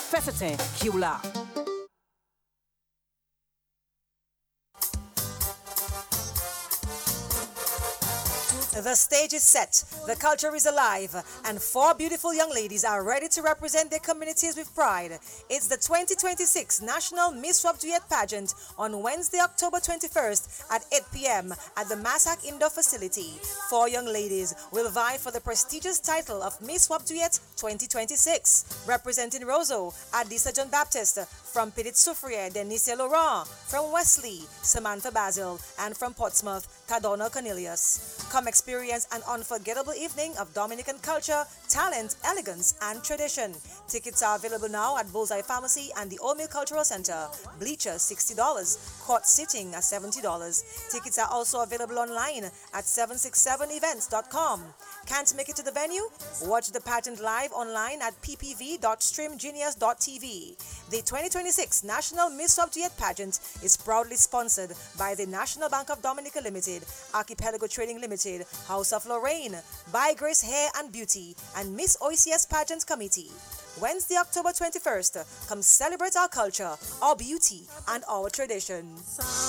Fesete Kiula. The stage is set, the culture is alive, and four beautiful young ladies are ready to represent their communities with pride. It's the 2026 National Miss Swap Duet Pageant on Wednesday, October 21st at 8 p.m. at the Massac Indoor Facility. Four young ladies will vie for the prestigious title of Miss Swap Duet 2026. Representing Roseau, Adisa John Baptiste; from Petit Soufriere, Denise Laurent; from Wesley, Samantha Basil; and from Portsmouth, Tadona Cornelius. Come experience an unforgettable evening of Dominican culture, talent, elegance, and tradition. Tickets are available now at Bullseye Pharmacy and the Old Mill Cultural Center. Bleachers $60, court sitting at $70. Tickets are also available online at 767events.com. Can't make it to the venue? Watch the pageant live online at ppv.streamgenius.tv. The 2026 National Miss Swap Duet Pageant is proudly sponsored by the National Bank of Dominica Limited, Archipelago Trading Limited, House of Lorraine, By Grace Hair and Beauty, and Miss OECS Pageant Committee. Wednesday, October 21st, come celebrate our culture, our beauty, and our tradition.